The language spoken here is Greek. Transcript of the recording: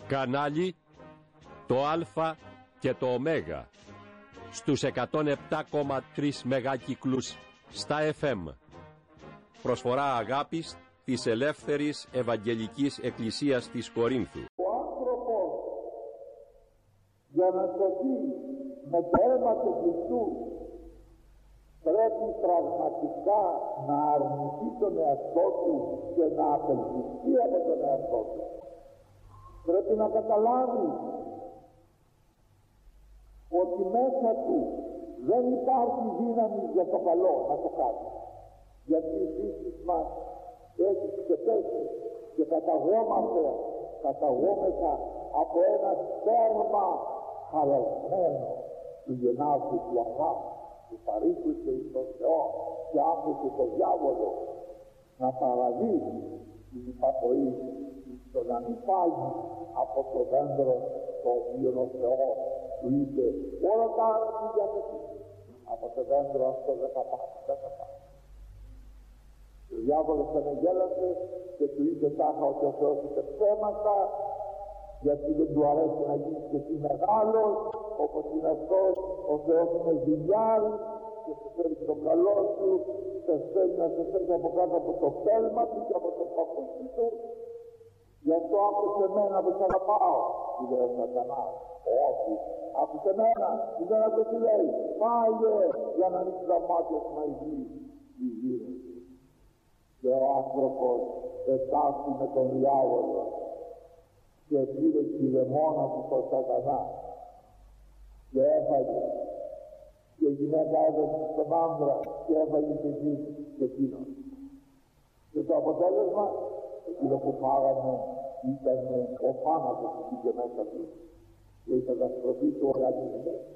Κανάλι το Α και το Ω στους 107,3 μεγάκυκλους στα FM. Προσφορά αγάπης της Ελεύθερης Ευαγγελικής Εκκλησίας της Κορίνθου. Ο άνθρωπος για να σωθεί με το αίμα του Χριστού πρέπει πραγματικά να αρνηθεί τον εαυτό του και να απελπιστεί από τον εαυτό του. Πρέπει να καταλάβει ότι μέσα του δεν υπάρχει δύναμη για το καλό να το κάνει, γιατί η φύση μας έχει ξεπέσει και καταγόμεθα από ένα σπέρμα χαλασμένο του γεννάθου του Αδάμ, που παρήκουσε εις τον Θεό και άφησε τον διάβολο να παραδεί την υπακοή στο να μην φάγει από το δέντρο το οποίο ο Θεός του είπε όλα τα άλλα του διαθέτει, από το δέντρο αυτό δεν θα πάει. Ο διάβολος τον εγέλασε και του είπε τάχα ότι ο Θεός είπε ψέματα, γιατί δεν του αρέσει να γίνει και εσύ μεγάλος όπως είναι αυτός. Ο Θεός είναι ζηλιάρης και σου θέλει το καλό σου, σε θέλει να σε θέλει από κάτω από το πέλμα του και από το παπούτσι του. Γι' αυτό άκουσε εμένα που σ' αγαπάω, του λέει ο Σατανάς. Όχι, άκουσε εμένα, δεν ακούω τι λέει. Φάγε για να ανοίξει τα μάτια σου να η γύρω σου. Και ο άνθρωπος ετάχθη με τον διάβολο και πήρε τη δαιμόνα του στον Σατανά και έφαγε, και η γυναίκα έδωσε στον άντρα και έφαγε και εκείνος. Και το αποτέλεσμα, εκείνο που φάγανε ήταν ο θάνατος που πήγε μέσα του και η καταστροφή του οργανισμού.